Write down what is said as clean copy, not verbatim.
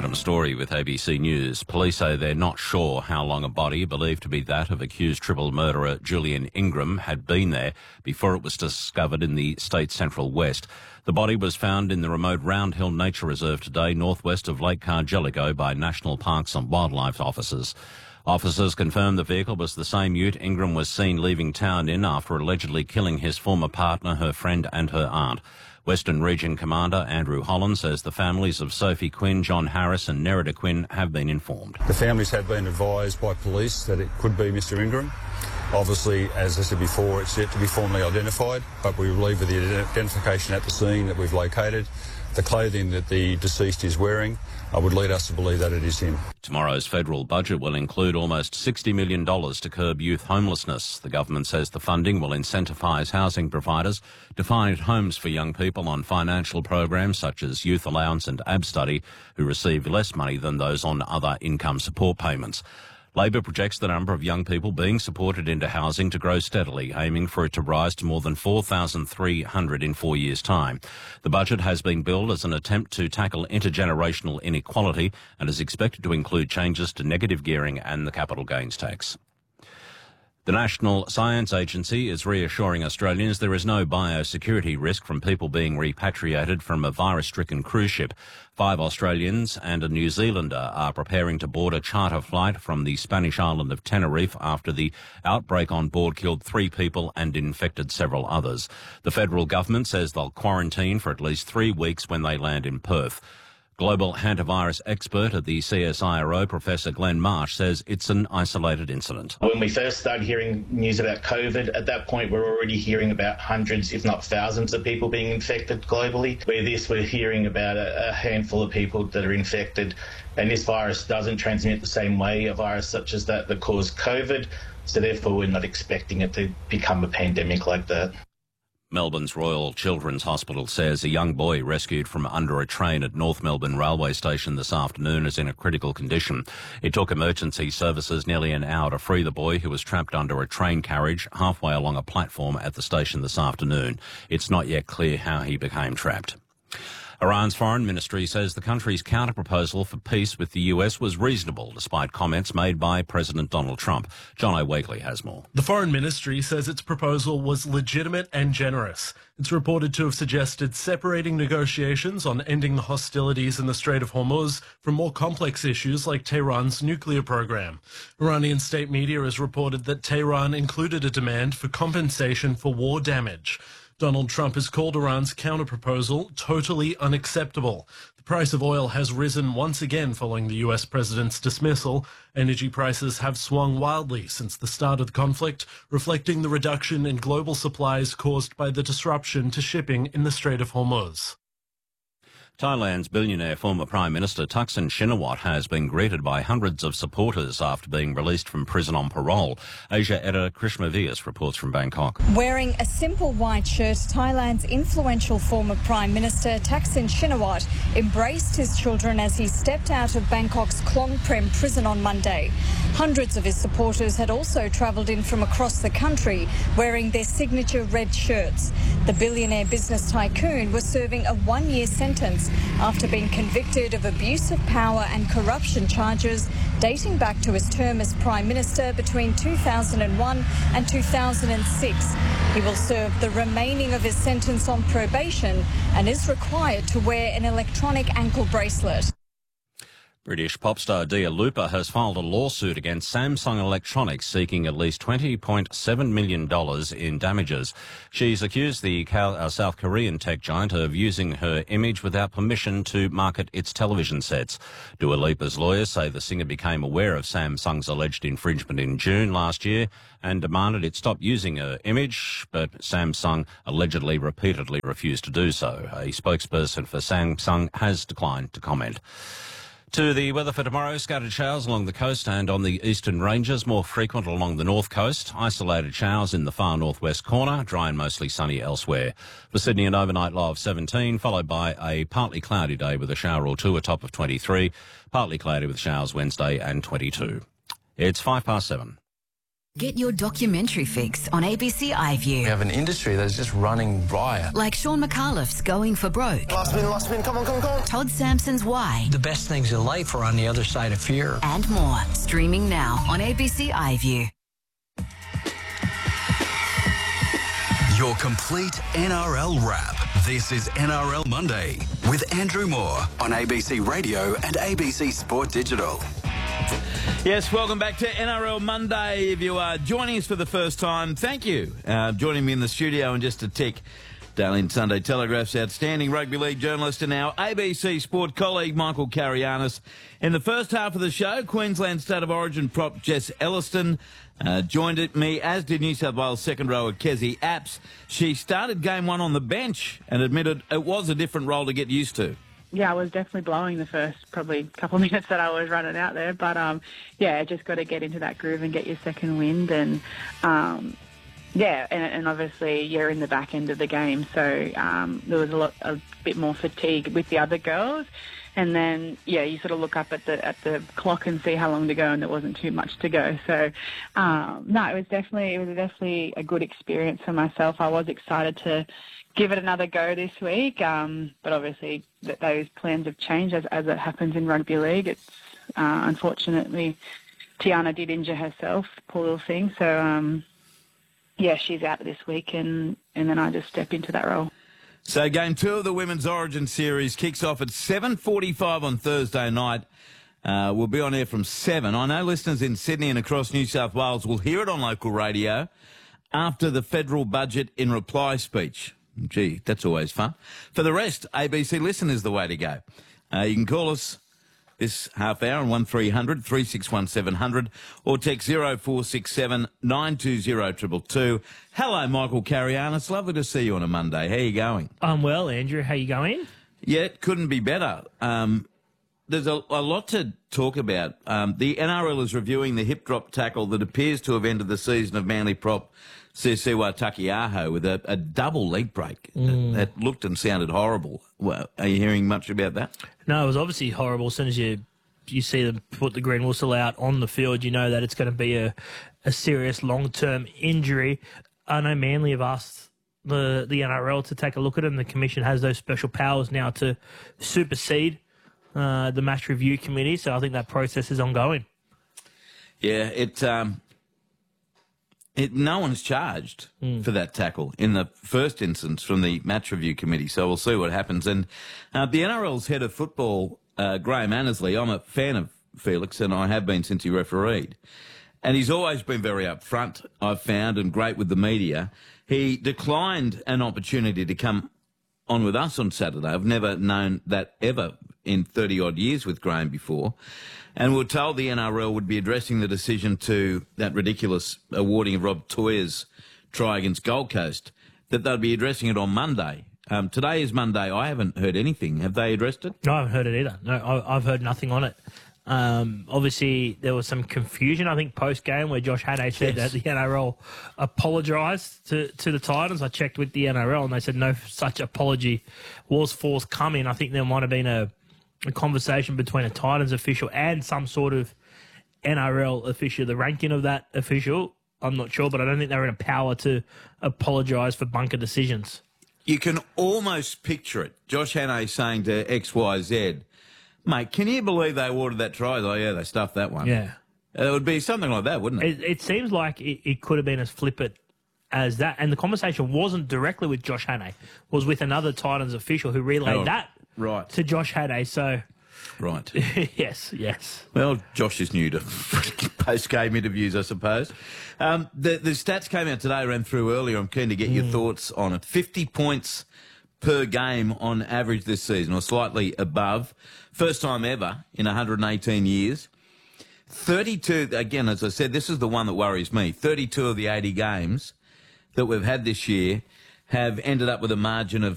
Adam Story with ABC News. Police say they're not sure how long a body believed to be that of accused triple murderer Julian Ingram had been there before it was discovered in the state's central west. The body was found in the remote Round Hill Nature Reserve today, northwest of Lake Cargelligo, by National Parks and Wildlife officers. Officers confirmed the vehicle was the same ute Ingram was seen leaving town in after allegedly killing his former partner, her friend and her aunt. Western Region Commander Andrew Holland says the families of Sophie Quinn, John Harris and Nerida Quinn have been informed. The families have been advised by police that it could be Mr Ingram. Obviously, as I said before, it's yet to be formally identified, but we believe with the identification at the scene that we've located, the clothing that the deceased is wearing would lead us to believe that it is him. Tomorrow's federal budget will include almost $60 million to curb youth homelessness. The government says the funding will incentivise housing providers to find homes for young people on financial programs such as Youth Allowance and AbStudy, who receive less money than those on other income support payments. Labor projects the number of young people being supported into housing to grow steadily, aiming for it to rise to more than 4,300 in 4 years' time. The budget has been billed as an attempt to tackle intergenerational inequality and is expected to include changes to negative gearing and the capital gains tax. The National Science Agency is reassuring Australians there is no biosecurity risk from people being repatriated from a virus-stricken cruise ship. 5 Australians and a New Zealander are preparing to board a charter flight from the Spanish island of Tenerife after the outbreak on board killed 3 people and infected several others. The federal government says they'll quarantine for at least 3 weeks when they land in Perth. Global hantavirus expert at the CSIRO, Professor Glenn Marsh, says it's an isolated incident. When we first started hearing news about COVID, at that point we're already hearing about hundreds, if not thousands, of people being infected globally. Where this, we're hearing about a handful of people that are infected, and this virus doesn't transmit the same way, a virus such as that caused COVID, so therefore we're not expecting it to become a pandemic like that. Melbourne's Royal Children's Hospital says a young boy rescued from under a train at North Melbourne Railway Station this afternoon is in a critical condition. It took emergency services nearly an hour to free the boy, who was trapped under a train carriage halfway along a platform at the station this afternoon. It's not yet clear how he became trapped. Iran's foreign ministry says the country's counter-proposal for peace with the US was reasonable, despite comments made by President Donald Trump. John O'Wegley has more. The foreign ministry says its proposal was legitimate and generous. It's reported to have suggested separating negotiations on ending the hostilities in the Strait of Hormuz from more complex issues like Tehran's nuclear program. Iranian state media has reported that Tehran included a demand for compensation for war damage. Donald Trump has called Iran's counter-proposal totally unacceptable. The price of oil has risen once again following the US president's dismissal. Energy prices have swung wildly since the start of the conflict, reflecting the reduction in global supplies caused by the disruption to shipping in the Strait of Hormuz. Thailand's billionaire former Prime Minister Thaksin Shinawatra has been greeted by hundreds of supporters after being released from prison on parole. Asia editor Krishma Vyas reports from Bangkok. Wearing a simple white shirt, Thailand's influential former Prime Minister Thaksin Shinawatra embraced his children as he stepped out of Bangkok's Klong Prem prison on Monday. Hundreds of his supporters had also travelled in from across the country wearing their signature red shirts. The billionaire business tycoon was serving a 1-year sentence after being convicted of abuse of power and corruption charges dating back to his term as Prime Minister between 2001 and 2006. He will serve the remaining of his sentence on probation and is required to wear an electronic ankle bracelet. British pop star Dua Lipa has filed a lawsuit against Samsung Electronics seeking at least $20.7 million in damages. She's accused the South Korean tech giant of using her image without permission to market its television sets. Dua Lipa's lawyers say the singer became aware of Samsung's alleged infringement in June last year and demanded it stop using her image, but Samsung allegedly repeatedly refused to do so. A spokesperson for Samsung has declined to comment. To the weather for tomorrow, scattered showers along the coast and on the eastern ranges, more frequent along the north coast. Isolated showers in the far northwest corner, dry and mostly sunny elsewhere. For Sydney, an overnight low of 17, followed by a partly cloudy day with a shower or two, a top of 23. Partly cloudy with showers Wednesday and 22. It's 7:05. Get your documentary fix on ABC iView. We have an industry that's just running riot. Like Sean McAuliffe's Going for Broke. Last spin, come on. Todd Sampson's Why. The best things in life are on the other side of fear. And more. Streaming now on ABC iView. Your complete NRL wrap. This is NRL Monday with Andrew Moore on ABC Radio and ABC Sport Digital. Yes, welcome back to NRL Monday. If you are joining us for the first time, thank you. Joining me in the studio in just a tick, Daily Sunday Telegraph's outstanding rugby league journalist and our ABC Sport colleague, Michael Carianis. In the first half of the show, Queensland State of Origin prop Jess Elliston joined me, as did New South Wales second rower Kezzy Apps. She started game one on the bench and admitted it was a different role to get used to. Yeah, I was definitely blowing the first probably couple of minutes that I was running out there. But, just got to get into that groove and get your second wind. And, and obviously you're in the back end of the game. So there was a bit more fatigue with the other girls. And then, you sort of look up at the clock and see how long to go, and there wasn't too much to go. So, it was definitely a good experience for myself. I was excited to give it another go this week, but obviously those plans have changed as it happens in rugby league. It's unfortunately Tiana did injure herself, poor little thing. So she's out this week, and then I just step into that role. So game two of the Women's Origin Series kicks off at 7:45 on Thursday night. We'll be on air from 7. I know listeners in Sydney and across New South Wales will hear it on local radio after the federal budget in reply speech. Gee, that's always fun. For the rest, ABC Listen is the way to go. You can call us this half hour on 1300 361 700 or text 0467 920 222. Hello, Michael Carianis. Lovely to see you on a Monday. How are you going? I'm well, Andrew. How you going? Yeah, it couldn't be better. There's a lot to talk about. The NRL is reviewing the hip drop tackle that appears to have ended the season of Manly prop Sisiwa Takiaho with a double leg break that looked and sounded horrible. Well, are you hearing much about that? No, it was obviously horrible. As soon as you see them put the green whistle out on the field, you know that it's going to be a serious long-term injury. I know Manly have asked the NRL to take a look at it, and the Commission has those special powers now to supersede the match review committee, so I think that process is ongoing. Yeah, no one's charged for that tackle in the first instance from the match review committee, so we'll see what happens. And the NRL's head of football, Graham Annesley, I'm a fan of Felix, and I have been since he refereed. And he's always been very upfront, I've found, and great with the media. He declined an opportunity to come on with us on Saturday. I've never known that ever in 30-odd years with Graham before. And we were told the NRL would be addressing the decision to that ridiculous awarding of Rob Toyer's try against Gold Coast, that they'd be addressing it on Monday. Today is Monday. I haven't heard anything. Have they addressed it? No, I haven't heard it either. No, I've heard nothing on it. Obviously, there was some confusion, I think, post-game where Josh Hannay said that the NRL apologised to the Titans. I checked with the NRL and they said no such apology was forthcoming. I think there might have been a conversation between a Titans official and some sort of NRL official. The ranking of that official, I'm not sure, but I don't think they were in a power to apologise for bunker decisions. You can almost picture it. Josh Hannay saying to XYZ, mate, can you believe they awarded that try? Oh, yeah, they stuffed that one. Yeah. It would be something like that, wouldn't it? It seems like it could have been as flippant as that. And the conversation wasn't directly with Josh Hannay. It was with another Titans official who relayed that to Josh Hannay. So, right. yes. Well, Josh is new to post-game interviews, I suppose. The stats came out today, ran through earlier. I'm keen to get your thoughts on it. 50 points per game on average this season, or slightly above. First time ever in 118 years. 32, again, as I said, this is the one that worries me. 32 of the 80 games that we've had this year have ended up with a margin of